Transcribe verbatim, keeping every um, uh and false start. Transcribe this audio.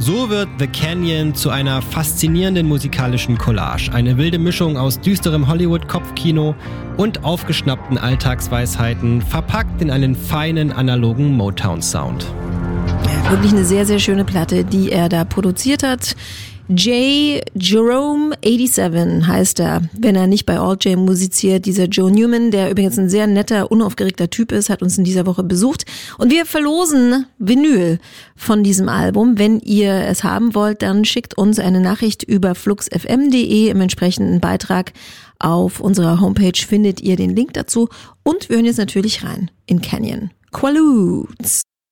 So wird The Canyon zu einer faszinierenden musikalischen Collage. Eine wilde Mischung aus düsterem Hollywood-Kopfkino und aufgeschnappten Alltagsweisheiten, verpackt in einen feinen analogen Motown-Sound. Ja, wirklich eine sehr, sehr schöne Platte, die er da produziert hat. J. Jerome siebenundachtzig heißt er, wenn er nicht bei All J musiziert. Dieser Joe Newman, der übrigens ein sehr netter, unaufgeregter Typ ist, hat uns in dieser Woche besucht. Und wir verlosen Vinyl von diesem Album. Wenn ihr es haben wollt, dann schickt uns eine Nachricht über flux f m punkt d e. Im entsprechenden Beitrag auf unserer Homepage findet ihr den Link dazu. Und wir hören jetzt natürlich rein in Canyon. Quaaludes.